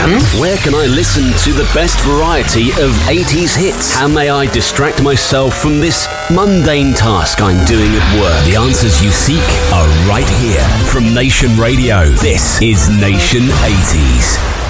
Where can I listen to the best variety of 80s hits? How may I distract myself from this mundane task I'm doing at work? The answers you seek are right here. From Nation Radio, this is Nation 80s.